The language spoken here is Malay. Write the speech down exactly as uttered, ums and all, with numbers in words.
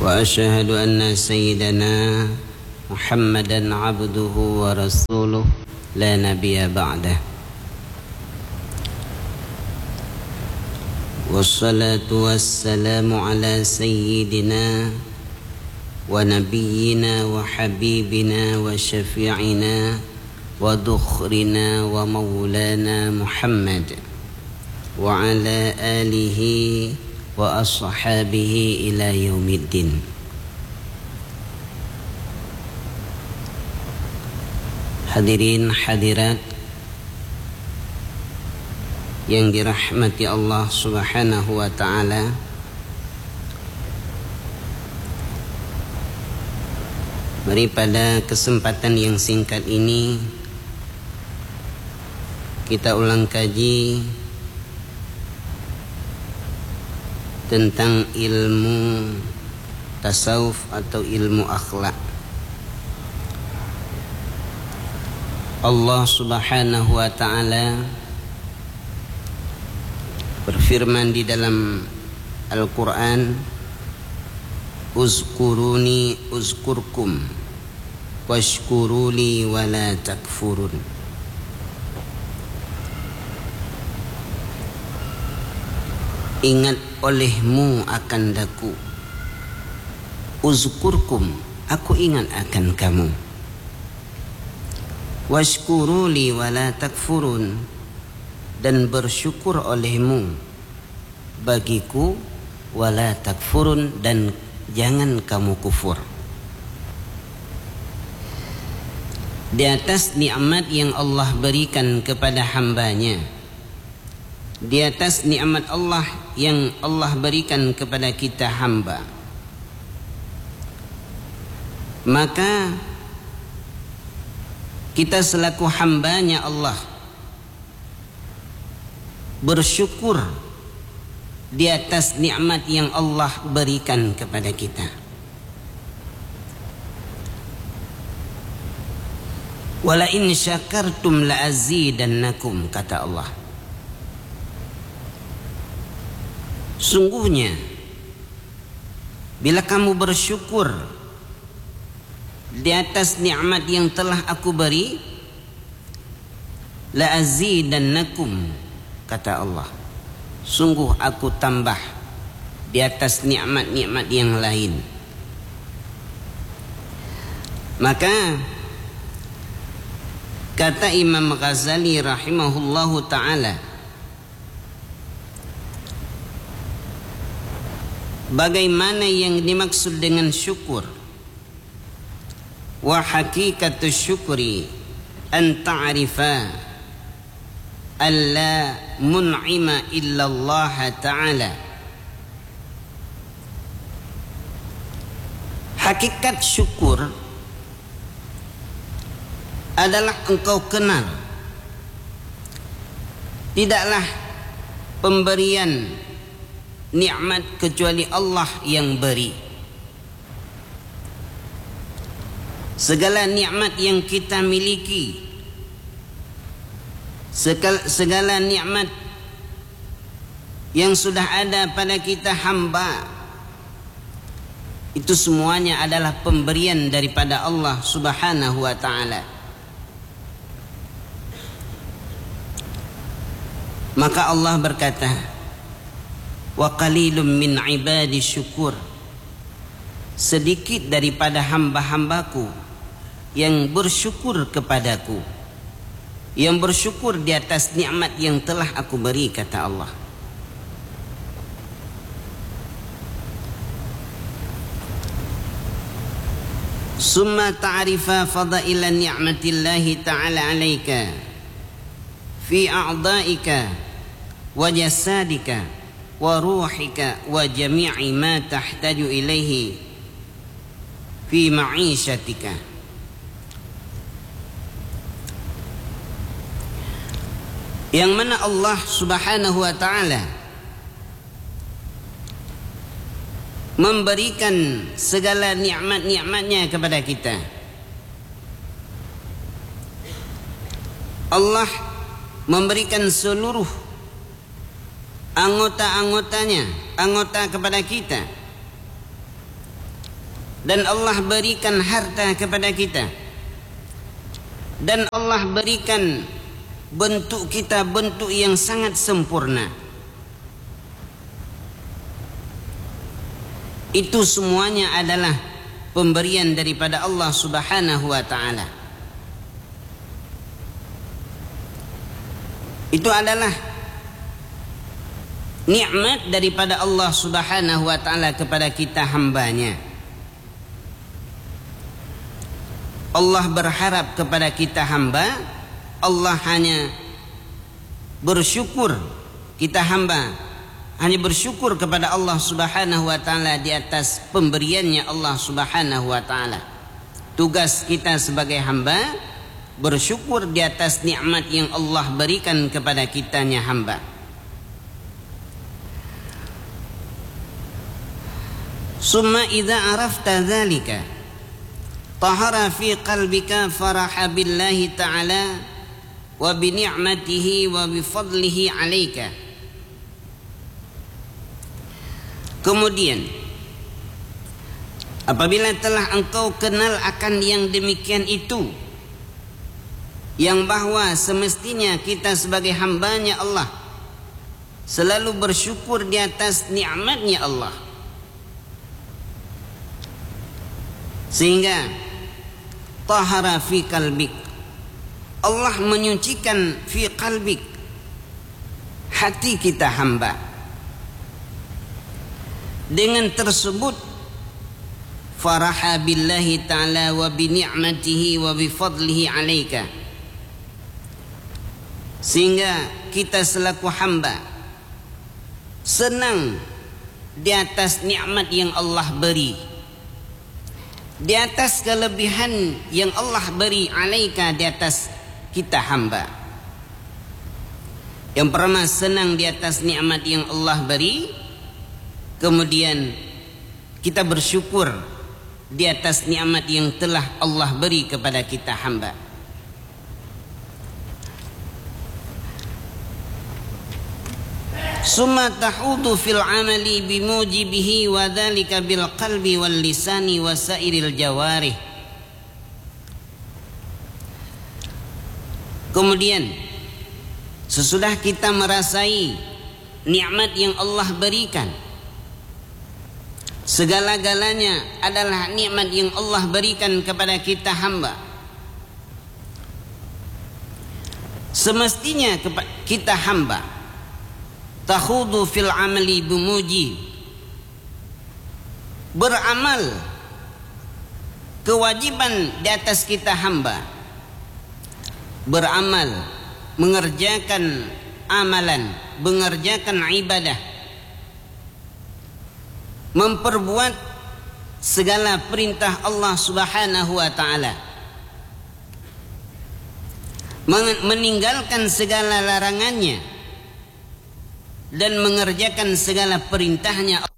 وأشهد أن سيدنا محمدا عبده ورسوله لا نبي بعده والصلاة والسلام على سيدنا ونبينا وحبيبنا وشفيعنا ودخرنا ومولانا محمد وعلى آله وأصحابه إلى يوم الدين. Hadirin hadirat yang dirahmati Allah Subhanahu wa taala, mari pada kesempatan yang singkat ini kita ulang kaji tentang ilmu tasawuf atau ilmu akhlak. Allah Subhanahu wa taala berfirman di dalam Al-Quran, uzkuruni uzkurkum washkuruli wala takfurun. Ingat olehmu akan daku, uzkurkum, aku ingat akan kamu, washkuruli wala takfurun, dan bersyukur olehmu bagiku, wala takfurun, dan jangan kamu kufur. Di atas nikmat yang Allah berikan kepada hambanya, di atas nikmat Allah yang Allah berikan kepada kita hamba, maka kita selaku hambanya Allah bersyukur di atas nikmat yang Allah berikan kepada kita. Wala in syakartum la azidannakum, kata Allah. Sungguhnya bila kamu bersyukur di atas nikmat yang telah aku beri, la azidannakum, kata Allah, sungguh aku tambah di atas nikmat-nikmat yang lain. Maka kata Imam Ghazali rahimahullahu ta'ala, bagaimana yang dimaksud dengan syukur? Wa hakikatu syukri an ta'rifa alla mun'ima illa Allah ta'ala. Hakikat syukur adalah engkau kenal tidaklah pemberian nikmat kecuali Allah yang beri. Segala nikmat yang kita miliki, segala, segala nikmat yang sudah ada pada kita hamba, itu semuanya adalah pemberian daripada Allah Subhanahu wa ta'ala. Maka Allah berkata, wa qalilum min ibadi syukur, sedikit daripada hamba-hambaku yang bersyukur kepadaku, yang bersyukur di atas nikmat yang telah aku beri, kata Allah. Summa ta'rifa fadaila ni'matillahi ta'ala alaika fi a'daika wa jasadika wa ruhika wa jami'i ma tahtaju ilaihi fi ma'ishatika. Yang mana Allah Subhanahu wa ta'ala memberikan segala nikmat-nikmatnya kepada kita. Allah memberikan seluruh anggota-anggotanya, anggota kepada kita, dan Allah berikan harta kepada kita, dan Allah berikan bentuk kita bentuk yang sangat sempurna, itu semuanya adalah pemberian daripada Allah Subhanahu wa taala. Itu adalah nikmat daripada Allah Subhanahu wa taala kepada kita hambanya. Allah berharap kepada kita hamba, Allah hanya bersyukur, kita hamba hanya bersyukur kepada Allah Subhanahu wa taala di atas pemberiannya Allah Subhanahu wa taala. Tugas kita sebagai hamba bersyukur di atas nikmat yang Allah berikan kepada kitanya hamba. Summa idza arafta dzalika tahara fi qalbika faraha billahi ta'ala wa bi ni'matihi wa bi fadlihi 'alaika. Kemudian apabila telah engkau kenal akan yang demikian itu, yang bahwa semestinya kita sebagai hambanya Allah selalu bersyukur di atas nikmatnya Allah, sehingga tahara fi qalbik, Allah menyucikan fi qalbik, hati kita hamba. Dengan tersebut faraha billahi ta'ala wa bi ni'matihi wa bi fadlihi 'alaika, sehingga kita selaku hamba senang di atas nikmat yang Allah beri, di atas kelebihan yang Allah beri 'alaika, di atas kita hamba. Yang pertama senang di atas nikmat yang Allah beri, kemudian kita bersyukur di atas nikmat yang telah Allah beri kepada kita hamba. Summa tahudu fil amali bimujibihi wa dzalika bil qalbi wal lisani wa sairil jawarih. Kemudian sesudah kita merasai nikmat yang Allah berikan, segala-galanya adalah nikmat yang Allah berikan kepada kita hamba, semestinya kita hamba takhudu fil amali bimuji, beramal, kewajiban di atas kita hamba beramal, mengerjakan amalan, mengerjakan ibadah, memperbuat segala perintah Allah Subhanahu wa taala, meninggalkan segala larangannya dan mengerjakan segala perintahnya.